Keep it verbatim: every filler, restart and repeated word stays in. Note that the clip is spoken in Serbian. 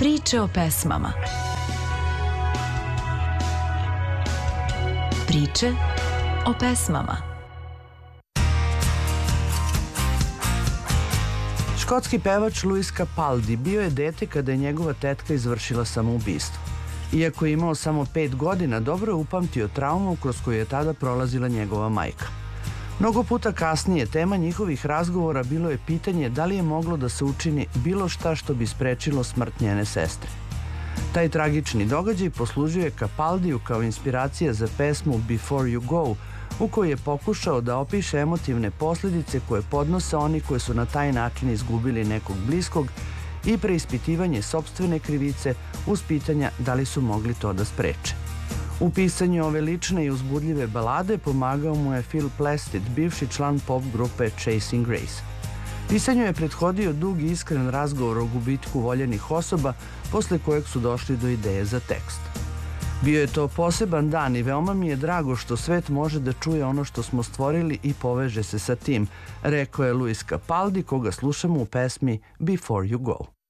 Priče o pesmama. Priče o pesmama. Škotski pevač Lewis Capaldi bio je dete kada je njegova tetka izvršila samoubistvo. Iako je imao samo pet godina, dobro je upamtio traumu kroz koju je tada prolazila njegova majka. Mnogo puta kasnije tema njihovih razgovora bilo je pitanje da li je moglo da se učini bilo šta što bi sprečilo smrt njene sestre. Taj tragični događaj poslužio je Capaldiju kao inspiracija za pesmu Before You Go, u kojoj je pokušao da opiše emotivne posljedice koje podnose oni koji su na taj način izgubili nekog bliskog i preispitivanje sopstvene krivice uz pitanja da li su mogli to da spreče. U pisanju ove lične i uzbudljive balade pomagao mu je Phil Plested, bivši član pop grupe Chasing Grace. Pisanju je prethodio dug i iskren razgovor o gubitku voljenih osoba, posle kojeg su došli do ideje za tekst. Bio je to poseban dan i veoma mi je drago što svet može da čuje ono što smo stvorili i poveže se sa tim, rekao je Lewis Capaldi, koga slušamo u pesmi Before You Go.